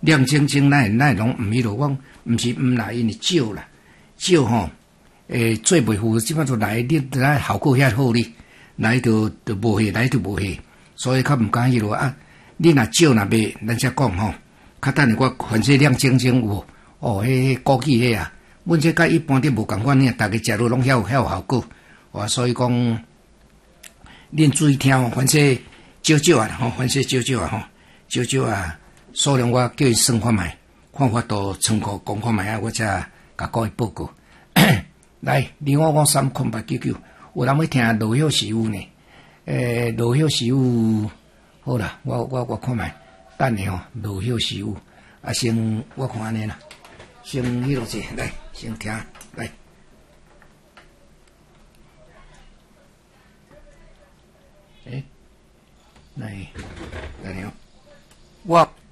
亮晶晶，咱拢毋迄落，我毋是毋来，因为少啦，少吼，做袂赴，即摆就来，你来效果遐好哩，来就无下，来就无下，所以较毋敢迄落啊。你若少若卖，咱才讲吼。较等下我凡说亮晶晶有哦，迄枸杞迄啊，阮这甲一般的无共款呢，逐个食落拢遐有效果，哇，所以讲，恁注意听哦，凡说少少啊，吼，凡说少少啊，吼，少少啊。数量我叫伊算看卖，看法度参考讲看卖啊，我才甲各位报告。来，25530899，有人要听罗hiệu師傅呢？羅hiệu師傅，好啦，我看卖，等下吼，羅hiệu師傅啊，先我看安尼啦，先迄落者来，先听来。来，哦，我。